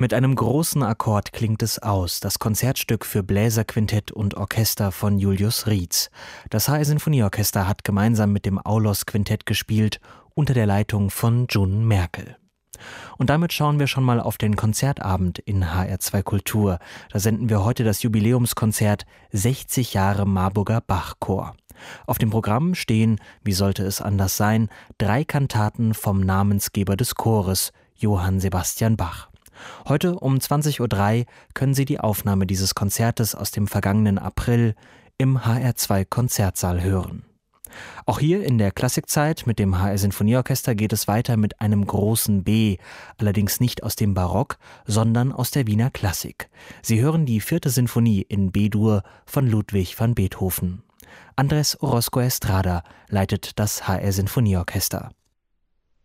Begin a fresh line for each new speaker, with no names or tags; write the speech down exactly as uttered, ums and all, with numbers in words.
Mit einem großen Akkord klingt es aus, das Konzertstück für Bläserquintett und Orchester von Julius Rietz. Das H R Sinfonieorchester hat gemeinsam mit dem Aulos-Quintett gespielt, unter der Leitung von Jun Merkel. Und damit schauen wir schon mal auf den Konzertabend in H R zwei Kultur. Da senden wir heute das Jubiläumskonzert sechzig Jahre Marburger Bachchor. Auf dem Programm stehen, wie sollte es anders sein, drei Kantaten vom Namensgeber des Chores, Johann Sebastian Bach. Heute um zwanzig Uhr drei können Sie die Aufnahme dieses Konzertes aus dem vergangenen April im H R zwei Konzertsaal hören. Auch hier in der Klassikzeit mit dem H R Sinfonieorchester geht es weiter mit einem großen B, allerdings nicht aus dem Barock, sondern aus der Wiener Klassik. Sie hören die vierte Sinfonie in B-Dur von Ludwig van Beethoven. Andrés Orozco Estrada leitet das H R Sinfonieorchester.